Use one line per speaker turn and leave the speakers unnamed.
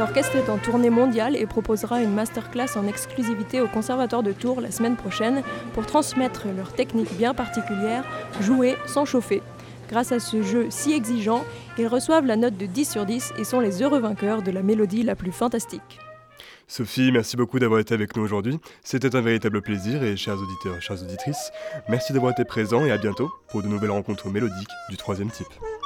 L'orchestre est en tournée mondiale et proposera une masterclass en exclusivité au Conservatoire de Tours la semaine prochaine pour transmettre leur technique bien particulière, jouer sans chauffer. Grâce à ce jeu si exigeant, ils reçoivent la note de 10 sur 10 et sont les heureux vainqueurs de la mélodie la plus fantastique.
Sophie, merci beaucoup d'avoir été avec nous aujourd'hui. C'était un véritable plaisir et chers auditeurs et chères auditrices, merci d'avoir été présents et à bientôt pour de nouvelles rencontres mélodiques du troisième type.